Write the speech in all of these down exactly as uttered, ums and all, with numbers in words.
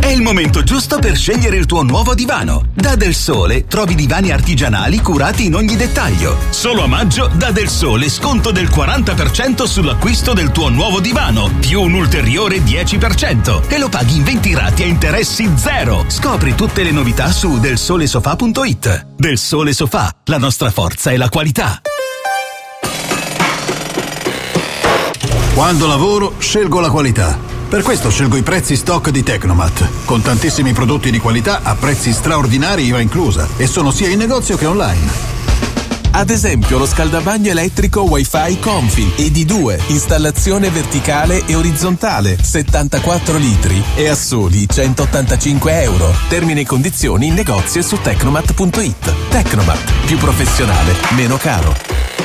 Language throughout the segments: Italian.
È il momento giusto per scegliere il tuo nuovo divano. Da Del Sole trovi divani artigianali curati in ogni dettaglio. Solo a maggio da Del Sole sconto del quaranta per cento sull'acquisto del tuo nuovo divano, più un ulteriore dieci per cento e lo paghi in venti rate a interessi zero. Scopri tutte le novità su del sole sofà punto it. Del Sole Sofà, la nostra forza è la qualità. Quando lavoro scelgo la qualità. Per questo scelgo i prezzi stock di Tecnomat, con tantissimi prodotti di qualità a prezzi straordinari I V A inclusa, e sono sia in negozio che online. Ad esempio lo scaldabagno elettrico Wi-Fi Comfy E D due, installazione verticale e orizzontale, settantaquattro litri e a soli centottantacinque euro. Termini e condizioni in negozio e su tecnomat punto it. Tecnomat, più professionale, meno caro.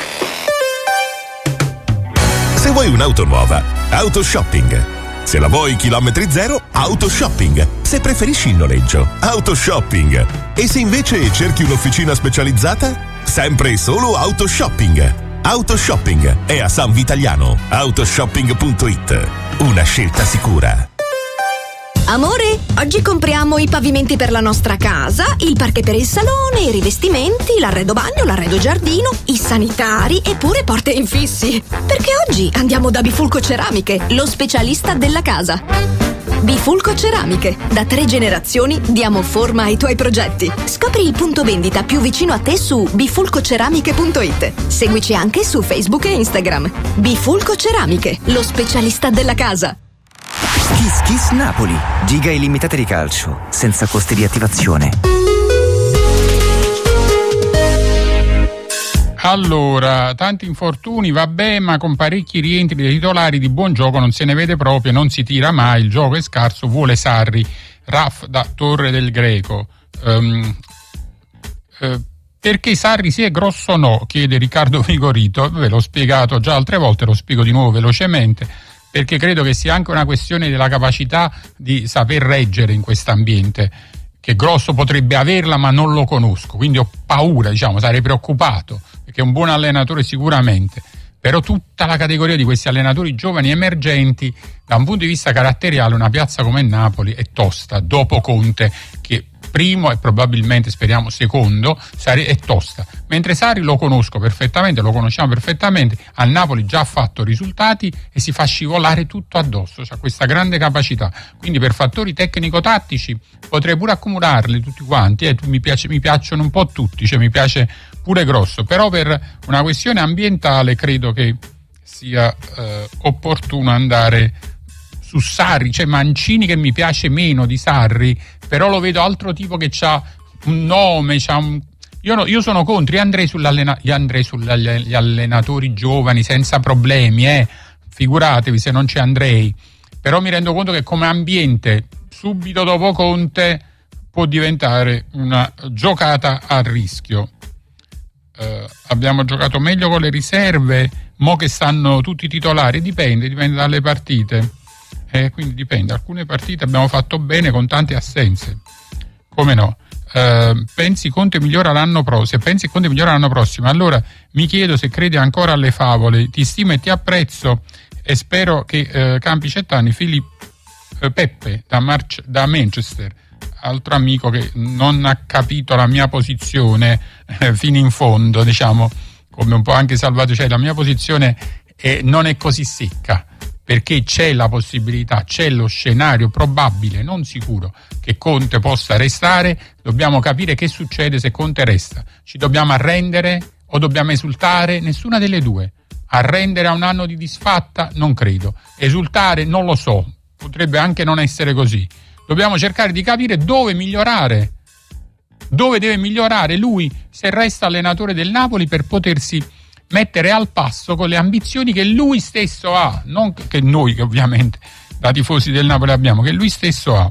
Se vuoi un'auto nuova, Autoshopping. Se la vuoi chilometri zero, Autoshopping. Se preferisci il noleggio, Autoshopping. E se invece cerchi un'officina specializzata, sempre e solo Autoshopping. Autoshopping è a San Vitaliano. Autoshopping punto it. Una scelta sicura. Amore, oggi compriamo i pavimenti per la nostra casa, il parquet per il salone, i rivestimenti, l'arredo bagno, l'arredo giardino, i sanitari e pure porte infissi. Perché oggi andiamo da Bifulco Ceramiche, lo specialista della casa. Bifulco Ceramiche, da tre generazioni diamo forma ai tuoi progetti. Scopri il punto vendita più vicino a te su bifulco ceramiche punto it. Seguici anche su Facebook e Instagram. Bifulco Ceramiche, lo specialista della casa. Kiss Kiss Napoli, giga illimitate di calcio, senza costi di attivazione. Allora, tanti infortuni, vabbè, ma con parecchi rientri dei titolari di buon gioco non se ne vede proprio, non si tira mai, il gioco è scarso, vuole Sarri. Raff da Torre del Greco. Um, uh, perché Sarri sia grosso o no? Chiede Riccardo Vigorito. Ve l'ho spiegato già altre volte, lo spiego di nuovo velocemente, perché credo che sia anche una questione della capacità di saper reggere in quest'ambiente, che Grosso potrebbe averla ma non lo conosco, quindi ho paura, diciamo, sarei preoccupato, perché è un buon allenatore sicuramente, però tutta la categoria di questi allenatori giovani emergenti, da un punto di vista caratteriale, una piazza come Napoli è tosta, dopo Conte, che primo e probabilmente, speriamo, secondo, è tosta. Mentre Sarri lo conosco perfettamente, lo conosciamo perfettamente, a Napoli già ha fatto risultati e si fa scivolare tutto addosso, ha questa grande capacità. Quindi per fattori tecnico-tattici potrei pure accumularli tutti quanti, eh, mi, piace, mi piacciono un po' tutti, cioè mi piace pure Grosso, però per una questione ambientale credo che sia eh, opportuno andare su Sarri, cioè Mancini che mi piace meno di Sarri, però lo vedo altro tipo che c'ha un nome, c'ha un... Io, no, io sono contro, io andrei, sull'allena... io andrei sugli allenatori giovani senza problemi, eh. Figuratevi se non ci andrei, però mi rendo conto che come ambiente subito dopo Conte può diventare una giocata a rischio. Uh, abbiamo giocato meglio con le riserve, mo che stanno tutti titolari, dipende, dipende dalle partite. Eh, quindi dipende, alcune partite abbiamo fatto bene con tante assenze, come no. Uh, pensi Conte migliora l'anno prossimo? Se pensi Conte migliora l'anno prossimo, allora mi chiedo se credi ancora alle favole. Ti stimo e ti apprezzo e spero che uh, campi Cettani. Filippo uh, Peppe da, March- da Manchester, altro amico che non ha capito la mia posizione eh, fino in fondo, diciamo, come un po' anche Salvato, cioè la mia posizione è, non è così secca, perché c'è la possibilità, c'è lo scenario probabile, non sicuro, che Conte possa restare. Dobbiamo capire che succede se Conte resta. Ci dobbiamo arrendere o dobbiamo esultare? Nessuna delle due. Arrendere a un anno di disfatta? Non credo. Esultare? Non lo so. Potrebbe anche non essere così. Dobbiamo cercare di capire dove migliorare. Dove deve migliorare lui se resta allenatore del Napoli per potersi mettere al passo con le ambizioni che lui stesso ha, non che noi che ovviamente da tifosi del Napoli abbiamo, che lui stesso ha.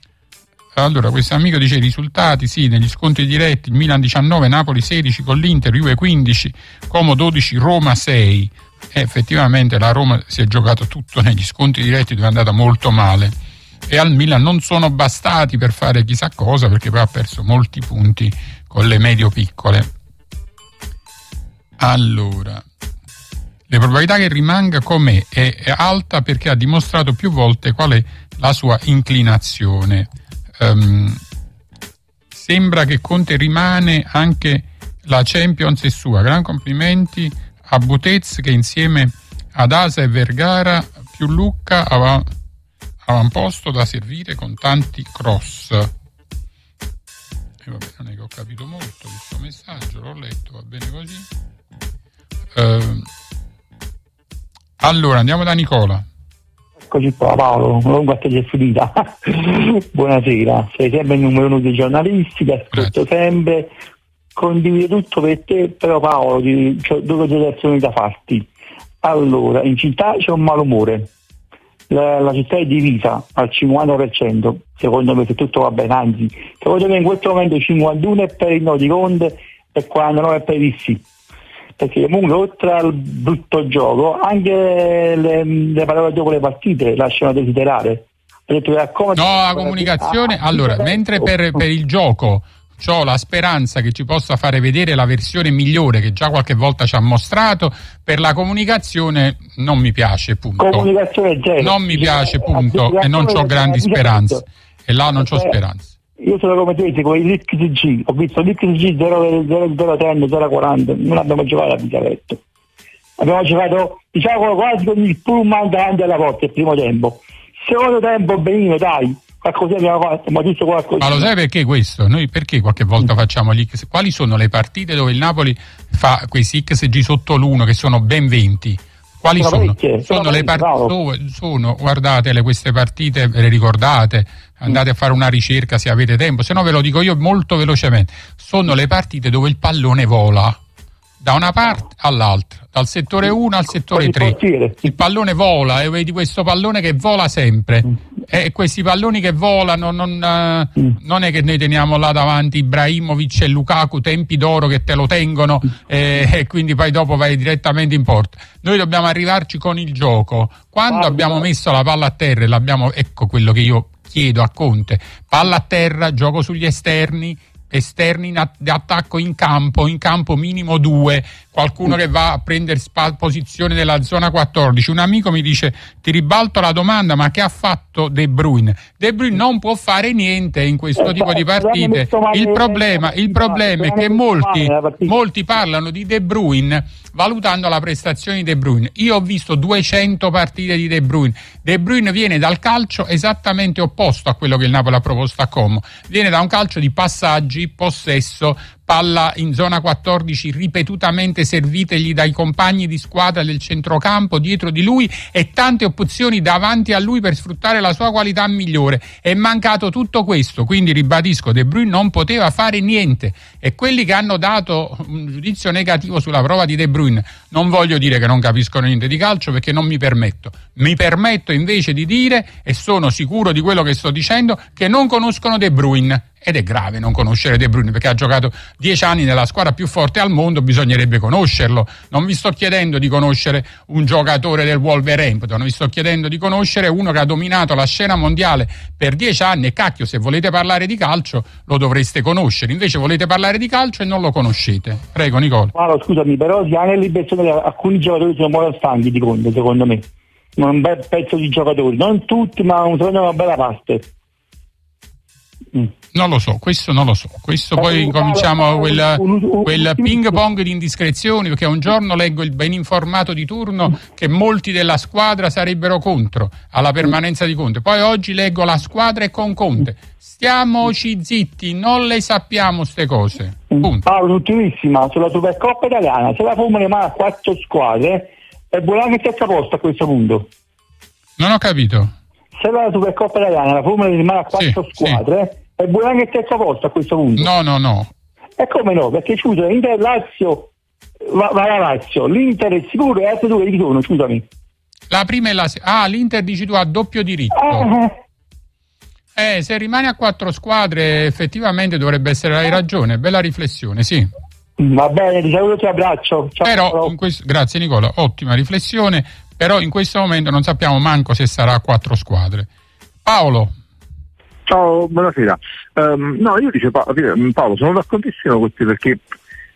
Allora, questo amico dice i risultati, sì, negli scontri diretti, il Milan diciannove, Napoli sedici con l'Inter, Juve quindici, Como dodici, Roma sei. E effettivamente la Roma si è giocato tutto negli scontri diretti dove è andata molto male, e al Milan non sono bastati per fare chissà cosa, perché poi ha perso molti punti con le medio piccole. Allora, Le probabilità che rimanga com'è è, è alta perché ha dimostrato più volte qual è la sua inclinazione. Um, sembra che Conte rimane, anche la Champions è sua. Gran complimenti a Butez che insieme ad Asa e Vergara più Lucca aveva avamposto da servire con tanti cross. E vabbè, non è che ho capito molto di questo messaggio, l'ho letto, va bene così. Uh, allora andiamo da Nicola. Eccoci qua Paolo, non guardate è finita. Buonasera, sei sempre il numero uno dei giornalisti, ti ascolto sempre, condivido tutto per te, però Paolo, ho due considerazioni da farti. Allora, in città c'è un malumore, la, la città è divisa al cinquanta per cento, secondo me se tutto va bene, anzi, secondo me in questo momento il cinquantuno è per il no di Conte e quarantanove è per il sì. Perché comunque oltre al brutto gioco anche le, le parole dopo le partite lasciano desiderare. Ho detto che no, la comunicazione, ah, allora, mentre per, per il gioco c'ho la speranza che ci possa fare vedere la versione migliore che già qualche volta ci ha mostrato, per la comunicazione non mi piace, punto. Comunicazione zero. Non mi piace, punto, e non c'ho grandi speranze. E là non c'ho speranze. Io sono come te, con l'X G, ho visto l'X G zero zero trenta, zero quaranta, non abbiamo giocato a Vicaretto. Abbiamo giocato, diciamo, quasi con il pullman davanti alla porta il primo tempo. Secondo tempo, benino, dai, qualcosa abbiamo fatto, ma giusto qualcosa. Ma lo sai perché questo? Noi perché qualche volta facciamo gli X? Quali sono le partite dove il Napoli fa questi X G sotto l'uno, che sono ben venti? Quali sono? Sono, sono, sono le partite, sono, guardatele queste partite, ve le ricordate? Andate a fare una ricerca se avete tempo, se no ve lo dico io molto velocemente. Sono le partite dove il pallone vola da una parte all'altra, dal settore uno al settore tre. Il pallone vola, e vedi questo pallone che vola sempre. E questi palloni che volano non, uh, non è che noi teniamo là davanti Ibrahimovic e Lukaku, tempi d'oro che te lo tengono, eh, e quindi poi dopo vai direttamente in porta. Noi dobbiamo arrivarci con il gioco. Quando abbiamo messo la palla a terra e l'abbiamo, ecco quello che io chiedo a Conte: palla a terra, gioco sugli esterni, esterni di attacco in campo, in campo minimo due, qualcuno che va a prendere spa- posizione nella zona quattordici. Un amico mi dice: ti ribalto la domanda, ma che ha fatto De Bruyne? De Bruyne non può fare niente in questo tipo di partite. Il problema, il problema è che molti, molti parlano di De Bruyne valutando la prestazione di De Bruyne. Io ho visto duecento partite di De Bruyne. De Bruyne viene dal calcio esattamente opposto a quello che il Napoli ha proposto a Como. Viene da un calcio di passaggi, possesso, palla in zona quattordici ripetutamente servitegli dai compagni di squadra del centrocampo dietro di lui, e tante opzioni davanti a lui per sfruttare la sua qualità migliore. È mancato tutto questo, quindi ribadisco, De Bruyne non poteva fare niente, e quelli che hanno dato un giudizio negativo sulla prova di De Bruyne, non voglio dire che non capiscono niente di calcio, perché non mi permetto. Mi permetto invece di dire, e sono sicuro di quello che sto dicendo, che non conoscono De Bruyne. Ed è grave non conoscere De Bruyne, perché ha giocato dieci anni nella squadra più forte al mondo, bisognerebbe conoscerlo. Non vi sto chiedendo di conoscere un giocatore del Wolverhampton, vi sto chiedendo di conoscere uno che ha dominato la scena mondiale per dieci anni, e cacchio, se volete parlare di calcio lo dovreste conoscere. Invece volete parlare di calcio e non lo conoscete. Prego Nicola. Allora, scusami, però si ha l'impressione che alcuni giocatori sono molto stanchi di Conte, secondo me. Un bel pezzo di giocatori, non tutti, ma una bella parte. Mm. Non lo so, questo non lo so. Questo poi incominciamo quel, quel ping pong di indiscrezioni, perché un giorno leggo il ben informato di turno che molti della squadra sarebbero contro alla permanenza di Conte. Poi oggi leggo la squadra è con Conte. Stiamoci zitti, non le sappiamo ste cose. Punto. Paolo, ultimissima, sulla Supercoppa italiana, se la Formula rimane a quattro squadre, è buona che terza posto a questo punto. Non ho capito. Se la Supercoppa italiana, la Formula rimane a quattro sì, squadre, sì. È buona che terza posto a questo punto. No, no, no. E come no? Perché scusa, l'Inter Lazio va, va la Lazio, l'Inter è sicuro e le altre due chi sono, scusami. La prima è la ah, l'Inter dici tu ha doppio diritto. Eh, eh se rimane a quattro squadre effettivamente dovrebbe essere, hai ragione, bella riflessione, sì. Va bene, ti saluto e ti abbraccio. Ciao. Però in questo, grazie Nicola, ottima riflessione, però in questo momento non sappiamo manco se sarà a quattro squadre. Paolo. Ciao, buonasera. Um, no, io dicevo, Paolo, sono d'accordissimo con te, perché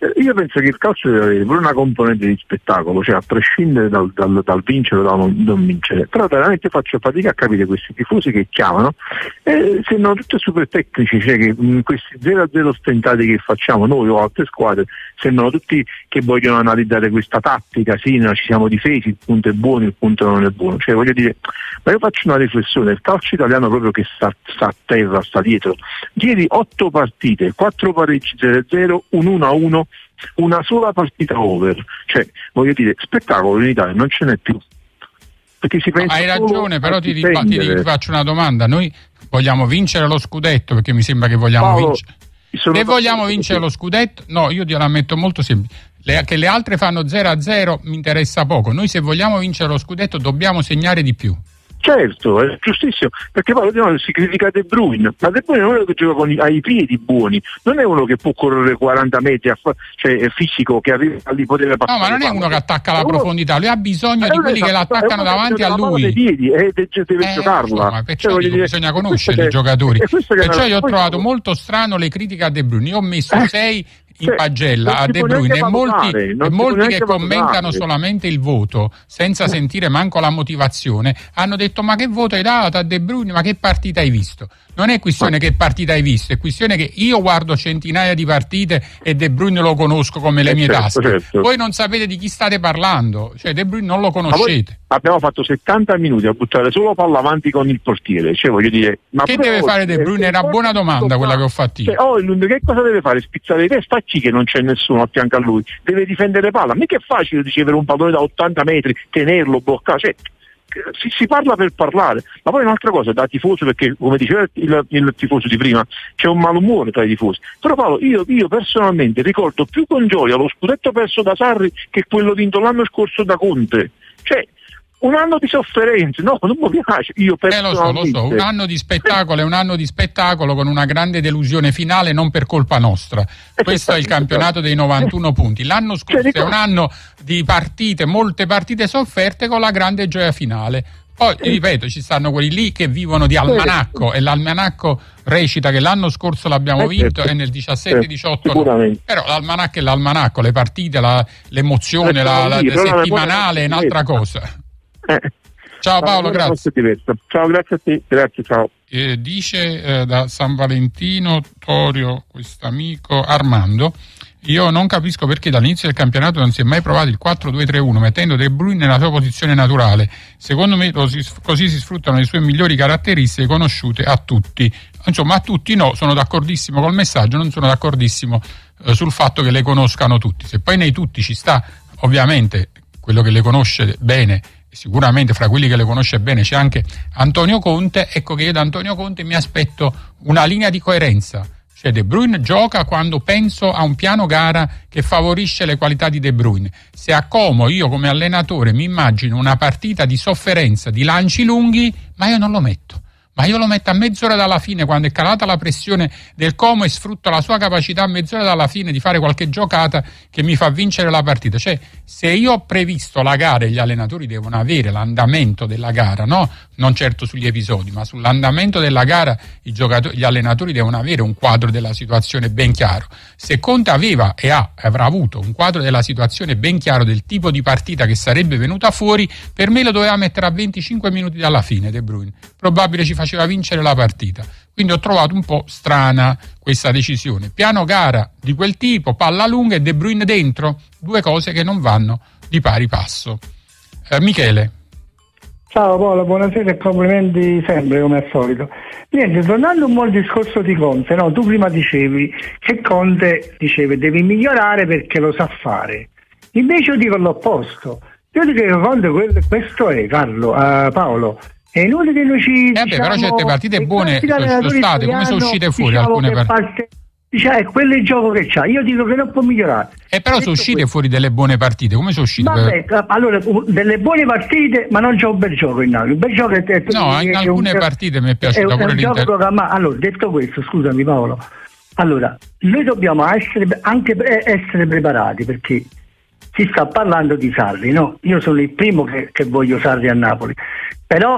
Io penso che il calcio deve avere pure una componente di spettacolo, cioè a prescindere dal, dal, dal vincere o dal non, non vincere, però veramente faccio fatica a capire questi tifosi che chiamano, eh, sembrano tutti super tecnici, cioè che mh, questi zero a zero stentati che facciamo noi o altre squadre sembrano tutti che vogliono analizzare questa tattica, sì, no, ci siamo difesi, il punto è buono, il punto non è buono, cioè voglio dire, ma io faccio una riflessione, il calcio italiano proprio che sta, sta a terra, sta dietro, ieri otto partite, quattro pareggi zero a zero, un uno a uno, una sola partita over, cioè voglio dire, spettacolo in Italia non ce n'è più, perché si pensa hai ragione, però ti, ti, ti, ti faccio una domanda, noi vogliamo vincere lo scudetto, perché mi sembra che vogliamo Paolo, vincere se vogliamo vincere lo scudetto, no, io te la metto molto semplice, le, che le altre fanno zero a zero mi interessa poco, noi se vogliamo vincere lo scudetto dobbiamo segnare di più. Certo, è giustissimo, perché poi no, si critica De Bruyne, ma De Bruyne è uno che gioca con i, ai piedi buoni, non è uno che può correre quaranta metri, a fa, cioè è fisico, che arriva lì poter passare. No, ma non è uno che attacca la profondità, lui ha bisogno di quelli che l'attaccano davanti a lui. Dei piedi, e deve, deve eh, giocarla. No, perciò cioè, dico, dire, bisogna conoscere i giocatori. Perciò io ho trovato molto strano le critiche a De Bruyne, io ho messo eh. sei in pagella a De Bruyne e molti, e molti che commentano solamente il voto senza sentire manco la motivazione hanno detto ma che voto hai dato a De Bruyne, ma che partita hai visto? Non è questione che partita hai visto, è questione che io guardo centinaia di partite e De Bruyne lo conosco come le mie certo, tasche certo. Voi non sapete di chi state parlando, cioè De Bruyne non lo conoscete. Abbiamo fatto settanta minuti a buttare solo palla avanti con il portiere, cioè voglio dire, ma che deve fare De Bruyne? Era buona domanda quella che ho fatto io. Cioè, oh, che cosa deve fare? Spizzare i testa a chi che non c'è nessuno a fianco a lui? Deve difendere palla, mica è facile ricevere un pallone da ottanta metri, tenerlo, bloccare, cioè Si, si parla per parlare, ma poi un'altra cosa da tifoso, perché come diceva il, il tifoso di prima c'è un malumore tra i tifosi, però Paolo io, io personalmente ricordo più con gioia lo scudetto perso da Sarri che quello vinto l'anno scorso da Conte, cioè un anno di sofferenze, no, non mi piace, io personalmente. Eh, lo so, lo so, un anno di spettacolo è un anno di spettacolo con una grande delusione finale, non per colpa nostra. Questo è il campionato dei novantuno punti. L'anno scorso è un anno di partite, molte partite sofferte con la grande gioia finale. Poi, ripeto, ci stanno quelli lì che vivono di almanacco e l'almanacco recita che l'anno scorso l'abbiamo vinto e nel diciassette diciotto no. Però l'almanacco è l'almanacco, le partite, la, l'emozione, la, la, la settimanale è un'altra cosa. Eh. Ciao Paolo, grazie. Ciao, grazie a te, grazie, ciao. Eh, dice eh, da San Valentino Torio, quest'amico Armando, io non capisco perché dall'inizio del campionato non si è mai provato il quattro due tre uno mettendo De Bruyne nella sua posizione naturale. Secondo me così, così si sfruttano le sue migliori caratteristiche conosciute a tutti. Insomma, a tutti no, sono d'accordissimo col messaggio, non sono d'accordissimo eh, sul fatto che le conoscano tutti. Se poi nei tutti ci sta ovviamente quello che le conosce bene, sicuramente fra quelli che le conosce bene c'è anche Antonio Conte, ecco che io da Antonio Conte mi aspetto una linea di coerenza, cioè De Bruyne gioca quando penso a un piano gara che favorisce le qualità di De Bruyne. Se a Como io come allenatore mi immagino una partita di sofferenza, di lanci lunghi, ma io non lo metto. Ma io lo metto a mezz'ora dalla fine, quando è calata la pressione del Como, e sfrutto la sua capacità a mezz'ora dalla fine di fare qualche giocata che mi fa vincere la partita. Cioè, se io ho previsto la gara, e gli allenatori devono avere l'andamento della gara, no? Non certo sugli episodi, ma sull'andamento della gara i giocatori, gli allenatori devono avere un quadro della situazione ben chiaro. Se Conte aveva e ha, avrà avuto un quadro della situazione ben chiaro del tipo di partita che sarebbe venuta fuori, per me lo doveva mettere a venticinque minuti dalla fine De Bruyne. Probabile ci faceva vincere la partita. Quindi ho trovato un po' strana questa decisione. Piano gara di quel tipo, palla lunga e De Bruyne dentro, due cose che non vanno di pari passo. Eh, Michele. Ciao Paolo, buonasera e complimenti sempre come al solito. Niente, tornando un po' al discorso di Conte, no? Tu prima dicevi che Conte diceva devi migliorare perché lo sa fare. Invece io dico l'opposto. Io dico che Conte questo è, Carlo, uh, Paolo. È inutile che noi ci. Eh beh, diciamo, però certe partite buone sono state, come sono uscite fuori diciamo alcune partite? Parte, cioè, quello è il gioco che c'ha. Io dico che non può migliorare. E eh, però sono uscite questo. Fuori delle buone partite, come sono uscite? Vabbè, per... allora, delle buone partite, ma non c'è un bel gioco in alto. Un bel gioco è, è, no, è, in è alcune un, partite mi è piaciuto è pure l'Inter. Allora, detto questo, scusami Paolo. Allora, noi dobbiamo essere anche essere preparati perché si sta parlando di Sarri, no? Io sono il primo che, che voglio Sarri a Napoli. Però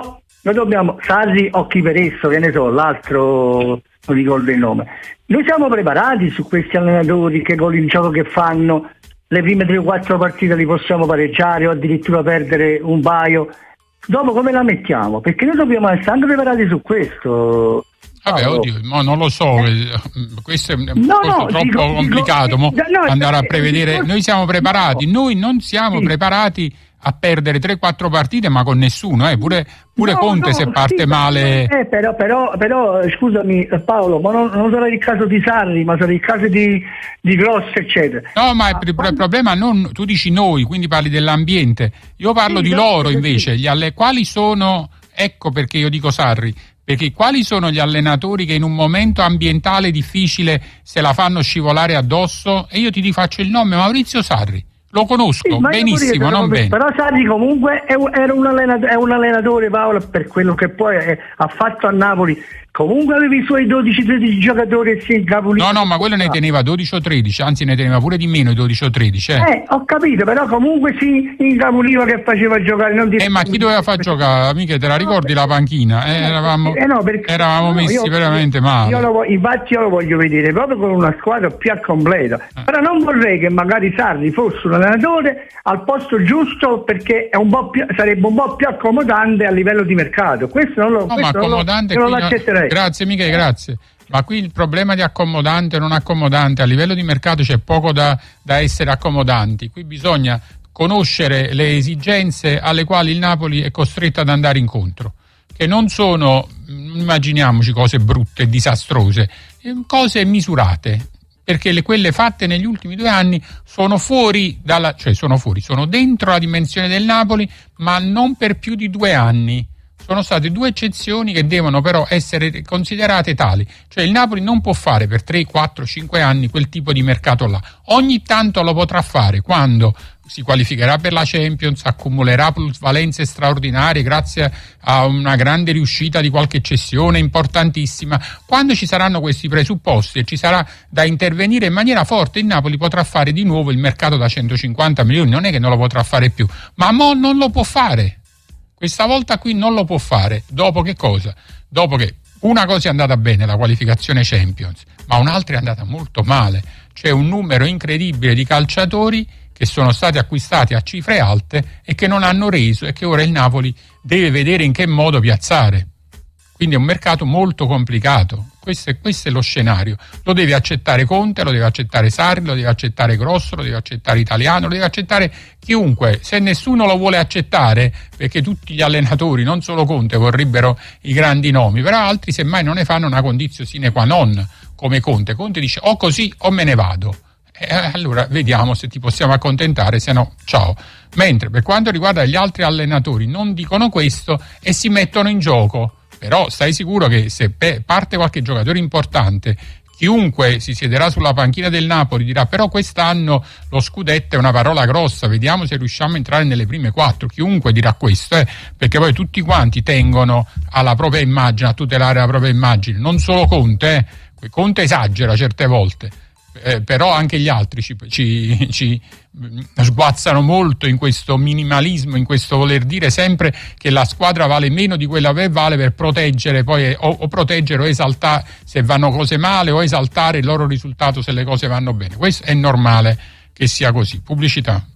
noi dobbiamo, Sarri, occhi per esso, che ne so, l'altro non ricordo il nome. Noi siamo preparati su questi allenatori che con il gioco che fanno, le prime tre o quattro partite li possiamo pareggiare o addirittura perdere un paio. Dopo come la mettiamo? Perché noi dobbiamo essere preparati su questo. Vabbè, oddio, ma non lo so, questo è un no, no, troppo dico, complicato dico, mo no, andare a no, prevedere. dico, noi siamo preparati, no. noi non siamo sì. preparati a perdere tre quattro partite, ma con nessuno, eh. pure, pure no, Conte no, se parte sì, male. Eh, però, però, però, scusami Paolo, ma non, non sarà il caso di Sarri, ma sarà il caso di, di Gross, eccetera. No, ma il, il problema non, tu dici noi, quindi parli dell'ambiente. Io parlo sì, di no, loro sì. invece, gli alle, quali sono, ecco perché io dico Sarri, perché quali sono gli allenatori che in un momento ambientale difficile se la fanno scivolare addosso? E io ti faccio il nome, Maurizio Sarri. Lo conosco sì, benissimo, non bene. Però Sarri comunque è un, era un allenatore, è un allenatore, Paolo, per quello che poi è, ha fatto a Napoli. Comunque aveva i suoi dodici tredici giocatori e si incapoliva. No, no, ma quello ne teneva dodici o tredici, anzi ne teneva pure di meno i dodici o tredici. Eh, eh ho capito, però comunque si incapoliva che faceva giocare. Non eh, ma chi doveva far giocare? Mica te la ricordi la panchina? Eh, eravamo eh no, perché, eravamo no, messi io, veramente male. Io lo, infatti io lo voglio vedere proprio con una squadra più completa. Eh. Però non vorrei che magari Sarri fosse un allenatore al posto giusto, perché è un po' più, sarebbe un po' più accomodante a livello di mercato. Questo non lo, no, questo ma accomodante non lo, non no, l'accetterei. Grazie Michele, grazie. Ma qui il problema di accomodante o non accomodante, a livello di mercato c'è poco da, da essere accomodanti. Qui bisogna conoscere le esigenze alle quali il Napoli è costretto ad andare incontro, che non sono, immaginiamoci, cose brutte, disastrose, cose misurate. Perché le, quelle fatte negli ultimi due anni sono fuori dalla, cioè sono fuori, sono dentro la dimensione del Napoli, ma non per più di due anni. Sono state due eccezioni che devono però essere considerate tali. Cioè il Napoli non può fare per tre, quattro, cinque anni quel tipo di mercato là. Ogni tanto lo potrà fare quando si qualificherà per la Champions, accumulerà plusvalenze straordinarie grazie a una grande riuscita di qualche cessione importantissima. Quando ci saranno questi presupposti e ci sarà da intervenire in maniera forte, il Napoli potrà fare di nuovo il mercato da centocinquanta milioni. Non è che non lo potrà fare più, ma mo non lo può fare. Questa volta qui non lo può fare. Dopo che cosa? Dopo che una cosa è andata bene, la qualificazione Champions, ma un'altra è andata molto male. C'è un numero incredibile di calciatori che sono stati acquistati a cifre alte e che non hanno reso, e che ora il Napoli deve vedere in che modo piazzare. Quindi è un mercato molto complicato. Questo è, questo è lo scenario. Lo deve accettare Conte, lo deve accettare Sarri, lo deve accettare Grosso, lo deve accettare Italiano, lo deve accettare chiunque. Se nessuno lo vuole accettare, perché tutti gli allenatori, non solo Conte, vorrebbero i grandi nomi, però altri semmai non ne fanno una condizio sine qua non, come Conte. Conte dice o così o me ne vado. E allora vediamo se ti possiamo accontentare, se no ciao. Mentre per quanto riguarda gli altri allenatori non dicono questo e si mettono in gioco. Però stai sicuro che se parte qualche giocatore importante, chiunque si siederà sulla panchina del Napoli dirà però quest'anno lo scudetto è una parola grossa, vediamo se riusciamo a entrare nelle prime quattro. Chiunque dirà questo, eh, perché poi tutti quanti tengono alla propria immagine, a tutelare la propria immagine. Non solo Conte, eh. Conte esagera certe volte. Eh, però anche gli altri ci, ci, ci sguazzano molto in questo minimalismo, in questo voler dire sempre che la squadra vale meno di quella che vale per proteggere poi o, o proteggere o esaltare se vanno cose male o esaltare il loro risultato se le cose vanno bene. Questo è normale che sia così. Pubblicità.